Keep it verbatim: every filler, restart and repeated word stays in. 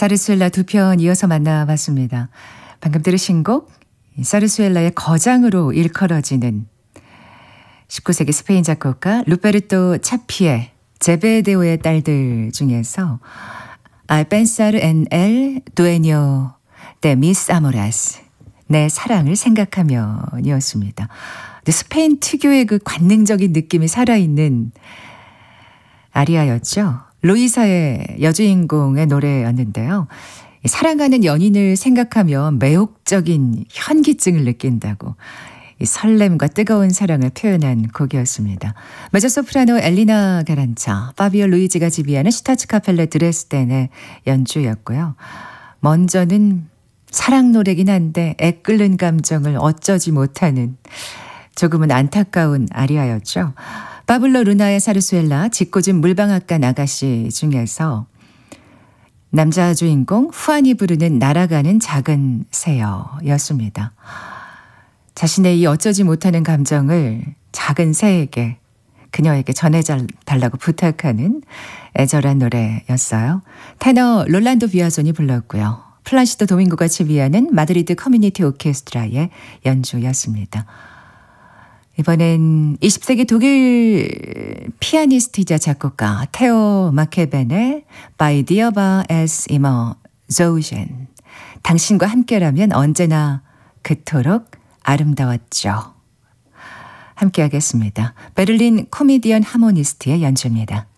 사르수엘라 두 편 이어서 만나봤습니다. 방금 들으신 곡 사르수엘라의 거장으로 일컬어지는 십구 세기 스페인 작곡가 루베르토 차피의 제베데오의 딸들 중에서 Al pensar en el dueño de mis amores, 내 사랑을 생각하면이었습니다. 스페인 특유의 그 관능적인 느낌이 살아있는 아리아였죠. 로이사의 여주인공의 노래였는데요. 사랑하는 연인을 생각하면 매혹적인 현기증을 느낀다고 이 설렘과 뜨거운 사랑을 표현한 곡이었습니다. 메조소프라노 엘리나 가란차, 파비오 루이지가 지휘하는 슈타츠 카펠레 드레스덴의 연주였고요. 먼저는 사랑 노래긴 한데 애끓는 감정을 어쩌지 못하는 조금은 안타까운 아리아였죠. 파블로 루나의 사르수엘라, 짓궂은 물방앗간 아가씨 중에서 남자 주인공 후안이 부르는 날아가는 작은 새여였습니다. 자신의 이 어쩌지 못하는 감정을 작은 새에게, 그녀에게 전해달라고 부탁하는 애절한 노래였어요. 테너 롤란도 비아존이 불렀고요. 플라시도 도밍고가 지휘하는 마드리드 커뮤니티 오케스트라의 연주였습니다. 이번엔 이십 세기 독일 피아니스트이자 작곡가 테오 마케벤의 Bei dir war es immer so schön, 당신과 함께라면 언제나 그토록 아름다웠죠. 함께 하겠습니다. 베를린 코미디언 하모니스트의 연주입니다.